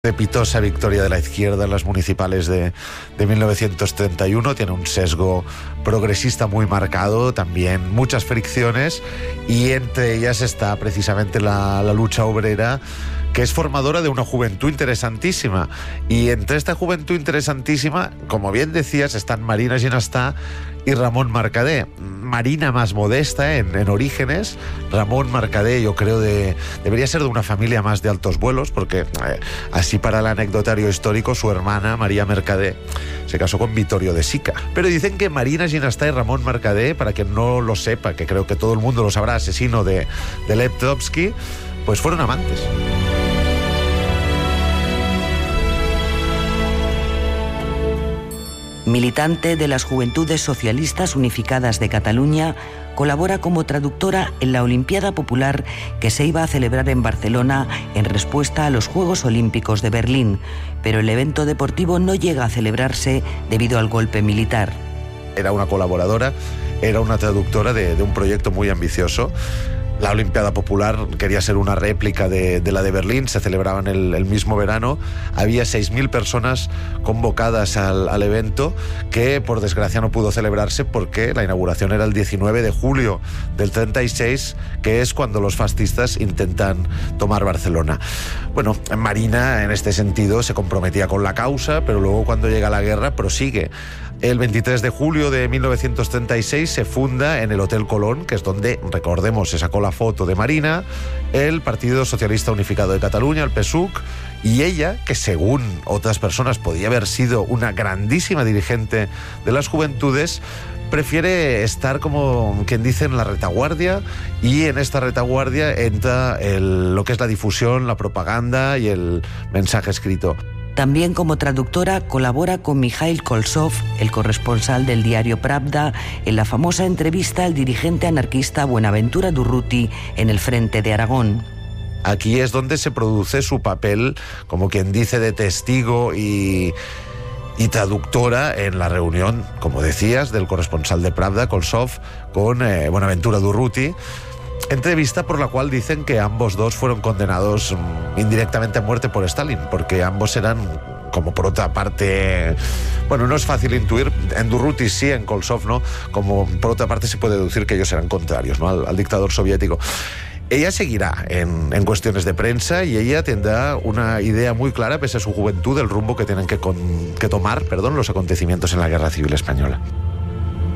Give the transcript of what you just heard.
Estrepitosa victoria de la izquierda en las municipales de 1931, tiene un sesgo progresista muy marcado, también muchas fricciones, y entre ellas está precisamente la lucha obrera, que es formadora de una juventud interesantísima. Y entre esta juventud interesantísima, como bien decías, están Marina Ginastà y Ramón Mercader. Marina más modesta en orígenes, Ramón Mercader yo creo debería ser de una familia más de altos vuelos, porque así para el anecdotario histórico, su hermana María Mercader se casó con Vittorio de Sica. Pero dicen que Marina Ginastà y Ramón Mercader, para quien no lo sepa, que creo que todo el mundo lo sabrá, asesino de Lev Trotsky, pues fueron amantes. Militante de las Juventudes Socialistas Unificadas de Cataluña, colabora como traductora en la Olimpiada Popular que se iba a celebrar en Barcelona en respuesta a los Juegos Olímpicos de Berlín, pero el evento deportivo no llega a celebrarse debido al golpe militar. Era una colaboradora, era una traductora de un proyecto muy ambicioso. La Olimpiada Popular quería ser una réplica de la de Berlín, se celebraba en el mismo verano. Había 6.000 personas convocadas al evento, que por desgracia no pudo celebrarse porque la inauguración era el 19 de julio del 36, que es cuando los fascistas intentan tomar Barcelona. Bueno, Marina en este sentido se comprometía con la causa, pero luego cuando llega la guerra prosigue. El 23 de julio de 1936 se funda en el Hotel Colón, que es donde, recordemos, se sacó la foto de Marina, el Partido Socialista Unificado de Cataluña, el PSUC, y ella, que según otras personas podía haber sido una grandísima dirigente de las juventudes, prefiere estar, como quien dice, en la retaguardia, y en esta retaguardia entra lo que es la difusión, la propaganda y el mensaje escrito. También como traductora colabora con Mikhail Kolsov, el corresponsal del diario Pravda, en la famosa entrevista al dirigente anarquista Buenaventura Durruti en el frente de Aragón. Aquí es donde se produce su papel, como quien dice, de testigo y traductora en la reunión, como decías, del corresponsal de Pravda, Kolsov, con Buenaventura Durruti. Entrevista por la cual dicen que ambos dos fueron condenados indirectamente a muerte por Stalin, porque ambos eran, como por otra parte, bueno, no es fácil intuir, en Durruti sí, en Kolsov no, como por otra parte se puede deducir que ellos eran contrarios, ¿no?, al dictador soviético. Ella seguirá en cuestiones de prensa, y ella tendrá una idea muy clara, pese a su juventud, del rumbo que tienen que tomar los acontecimientos en la Guerra Civil Española.